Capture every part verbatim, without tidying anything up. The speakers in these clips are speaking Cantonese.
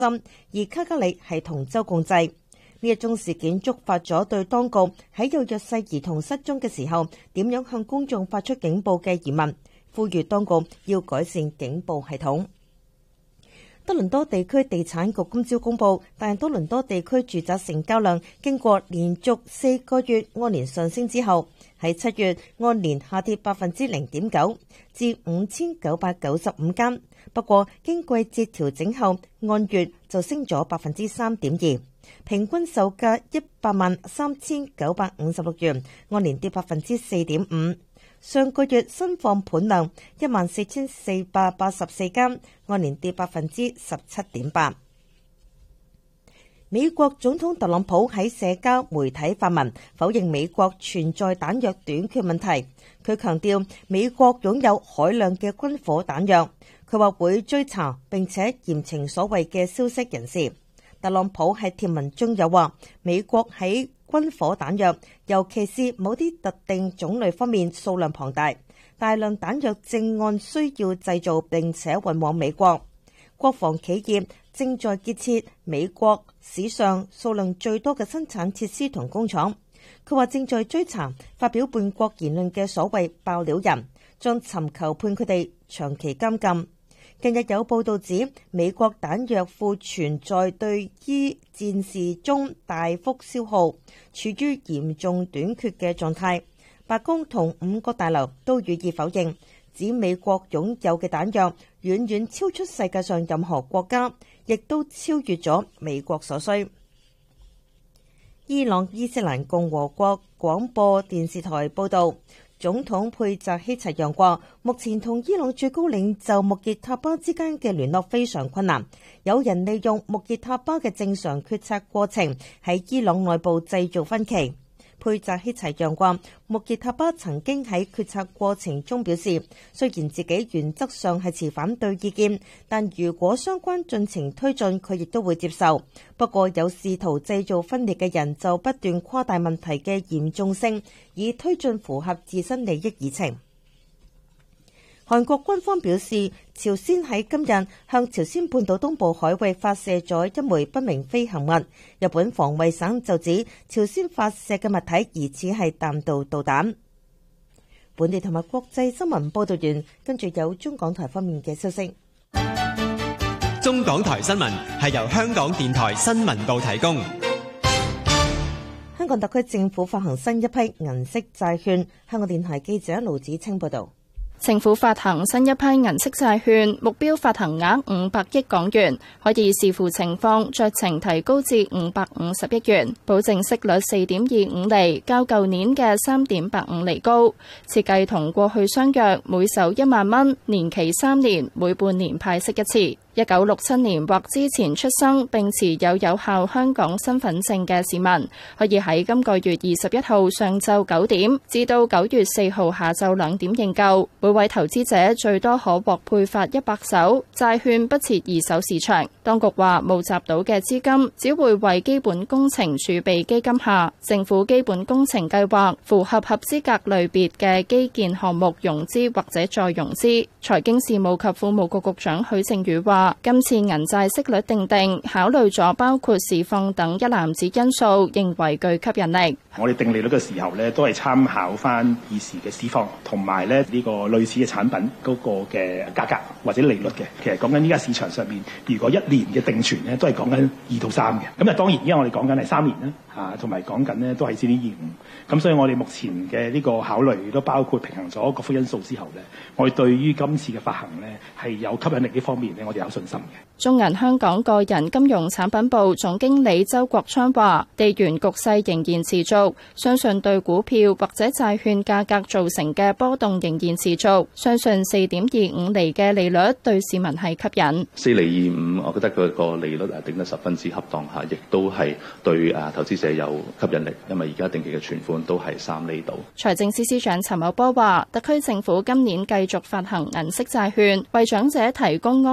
而卡加里係同州共濟。呢一宗事件觸發咗對當局喺有弱勢兒童失蹤嘅時候點樣向公眾發出警報嘅疑問，呼籲當局要改善警報系統。多倫多地區地產局今朝公布，但多倫多地區住宅成交量經過連續四個月按年上升之後，喺七月按年下跌百分之零點九，至五千九百九十五間。不過經季節調整後，按月就升咗百分之三點二，平均售價一百萬三千九百五十六元，按年跌百分之四點五。上個月新放盤量一萬四千四百八十四間，按年跌百分之十七點八。美國總統特朗普喺社交媒體發文否認美國存在彈藥短缺問題。佢強調美國擁有海量嘅軍火彈藥。佢話會追查並且嚴懲所謂嘅消息人士。特朗普喺貼文中有話，美國喺軍火彈藥，尤其是某啲特定種類方面數量龐大，大量彈藥正按需要製造並且運往美國。國防企業正在建設美國史上數量最多嘅生產設施同工廠。佢話正在追查發表叛國言論嘅所謂爆料人，將尋求判佢哋長期監禁。近日有報道指，美國彈藥庫存在對於戰事中大幅消耗，處於嚴重短缺嘅狀態。白宮同五角大樓都予以否認，指美國擁有嘅彈藥遠遠超出世界上任何國家，亦都超越咗美國所需。伊朗伊斯蘭共和國廣播電視台報導，總統佩扎希齊揚話，目前同伊朗最高領袖穆傑塔巴之間嘅聯絡非常困難，有人利用穆傑塔巴嘅正常決策過程喺伊朗內部製造分歧。佩扎希齊揚話，穆傑塔巴曾經喺決策過程中表示，雖然自己原則上係持反對意見，但如果相關進程推進，佢亦都會接受。不過有試圖製造分裂嘅人就不斷誇大問題嘅嚴重性，以推進符合自身利益議程。韓國軍方表示，朝鮮喺今日向朝鮮半島東部海域發射咗一枚不明飛行物。日本防衛省就指，朝鮮發射嘅物體疑似係彈道導彈。本地同埋國際新聞報道完，跟住有中港台方面嘅消息。 中港台新聞係由香港電台新聞部提供。 香港特區政府發行新一批銀色債券。香港電台記者盧子清報道。 政府發行新一批銀色債券，目標發行額五百億港元，可以視乎情況酌情提高至五百五十億元，保證息率四點二五厘，較舊年嘅三點八五厘高。設計同過去相若，每手一萬蚊，年期三年，每半年派息一次。一九六七年或之前出生並持有有效香港身份證嘅市民，可以喺今個月二十一號上晝九點至到九月四號下晝兩點認購。每位投資者最多可獲配發一百手債券，不設二手市場。當局話募集到嘅資金只會為基本工程儲備基金下政府基本工程計劃符合合資格類別嘅基建項目融資或者再融資。財經事務及庫務局局長許正宇話，今次銀債息率定定考慮咗包括市況等一籃子因素，認為具吸引力。 我哋定利率嘅時候咧，都係參考翻現時嘅市況同埋咧呢個類似嘅產品嗰個嘅價格或者利率嘅。其實講緊依家市場上面，如果一年嘅定存咧，都係講緊二到三嘅。咁啊，當然依家我哋講緊係三年啦，嚇，同埋講緊咧都係至啲二五。咁所以我哋目前嘅呢個考慮都包括平衡咗各方因素之後咧，我哋對於今次嘅發行咧係有吸引力呢方面咧，我哋有信心嘅。 中銀香港個人金融產品部總經理周國昌話，地緣局勢仍然持續，相信對股票或者債券價格造成嘅波動仍然持續，相信四點二五厘嘅利率對市民係吸引。 四厘二五，我覺得佢個利率啊定得十分之恰當下，亦都係對啊投資者有吸引力，因為而家定期嘅存款都係三厘度。 財政司司長陳茂波話，特區政府今年繼續發行銀色債券，為長者提供安全、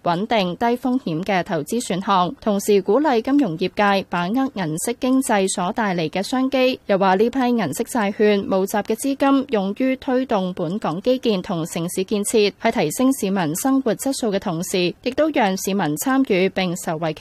穩定、低風險嘅投資選項，同時鼓勵金融業界把握銀色經濟所帶嚟嘅商機。又話呢批銀色債券募集嘅資金用於推動本港基建同城市建設，喺提升市民生活質素嘅同時，亦都讓市民參與並受惠。